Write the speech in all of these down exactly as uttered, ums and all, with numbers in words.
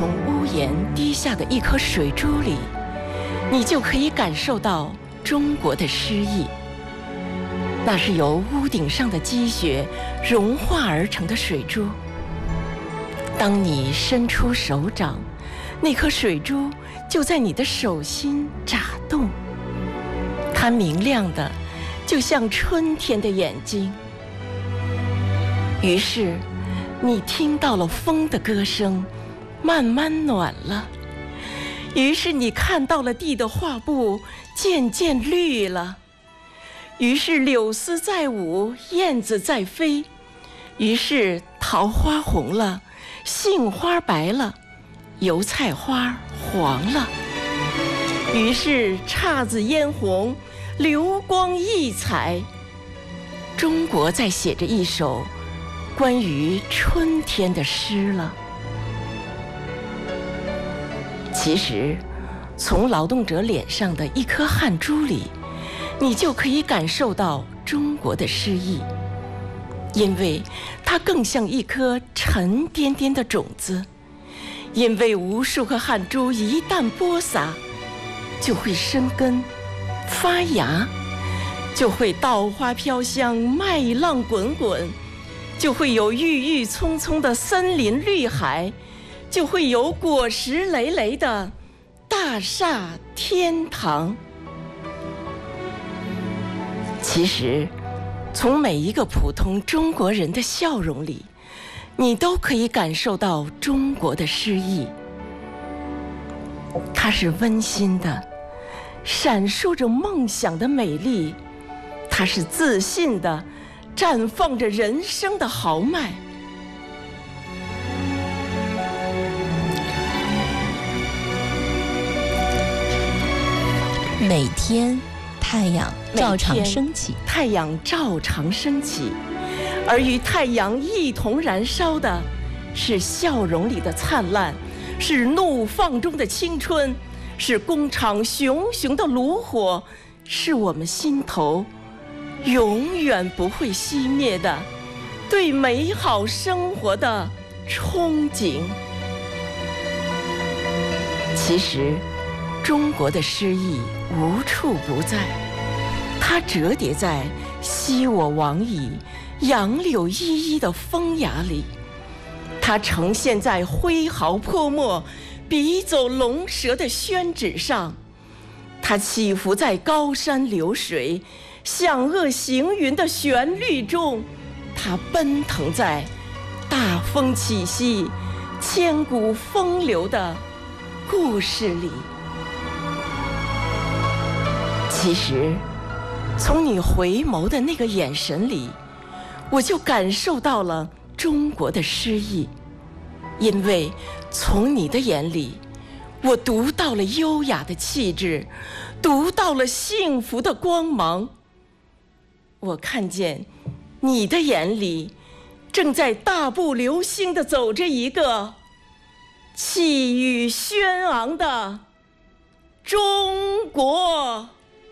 从屋檐滴下的一颗水珠里，你就可以感受到中国的诗意。那是由屋顶上的积雪融化而成的水珠。当你伸出手掌，那颗水珠就在你的手心眨动，它明亮的就像春天的眼睛。于是你听到了风的歌声，慢慢暖了。于是你看到了地的画布渐渐绿了。于是柳丝在舞，燕子在飞。于是桃花红了，杏花白了，油菜花黄了。于是姹紫嫣红，流光溢彩。中国在写着一首关于春天的诗了。其实，从劳动者脸上的一颗汗珠里，你就可以感受到中国的诗意，因为它更像一颗沉甸甸的种子，因为无数颗汗珠一旦播撒，就会生根、发芽，就会稻花飘香、麦浪滚滚，就会有郁郁葱葱的森林绿海，就会有果实累累的大厦天堂。其实，从每一个普通中国人的笑容里，你都可以感受到中国的诗意。它是温馨的，闪烁着梦想的美丽；它是自信的，绽放着人生的豪迈。 每天太阳照常升起， 太阳照常升起，而与太阳一同燃烧的是笑容里的灿烂，是怒放中的青春，是工厂熊熊的炉火，是我们心头永远不会熄灭的对美好生活的憧憬。其实，中国的诗意无处不在，它折叠在昔我往矣、杨柳依依的风雅里，它呈现在挥毫泼墨、笔走龙蛇的宣纸上，它起伏在高山流水、响遏行云的旋律中，它奔腾在大风起兮、千古风流的故事里。其实，从你回眸的那个眼神里，我就感受到了中国的诗意，因为从你的眼里，我读到了优雅的气质，读到了幸福的光芒。我看见你的眼里，正在大步流星地走着一个气宇轩昂的中国。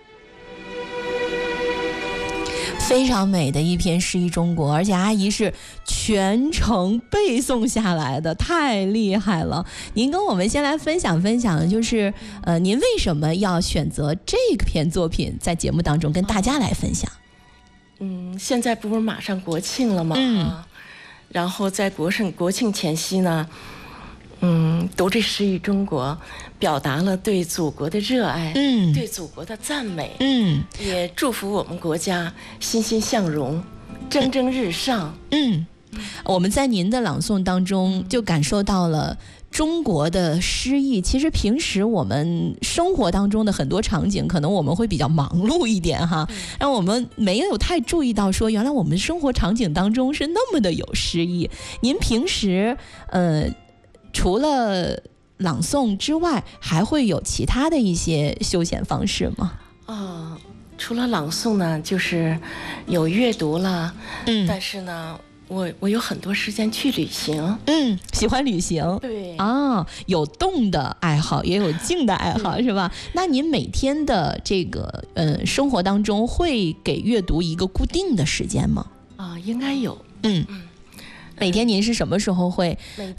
非常美的一篇诗意中国，而且阿姨是全程背诵下来的，太厉害了。您跟我们先来分享分享，就是呃，您为什么要选择这篇作品在节目当中跟大家来分享？ 嗯，现在不是马上国庆了吗？ 嗯， 啊，然后在国庆国庆前夕呢，嗯，读这诗意中国，表达了对祖国的热爱， 嗯， 对祖国的赞美， 嗯， 也祝福我们国家欣欣向荣，蒸蒸日上。 嗯，我们在您的朗诵当中就感受到了中国的诗意。其实平时我们生活当中的很多场景，可能我们会比较忙碌一点哈，让我们没有太注意到说，原来我们生活场景当中是那么的有诗意。您平时呃，除了朗诵之外，还会有其他的一些休闲方式吗？ 哦，除了朗诵呢，就是有阅读了， 嗯， 但是呢，我我有很多时间去旅行， 嗯，喜欢旅行， 对啊，有动的爱好，也有静的爱好，是吧？那您每天的这个呃生活当中，会给阅读一个固定的时间吗？ 啊，应该有， 嗯。每天您是什么时候会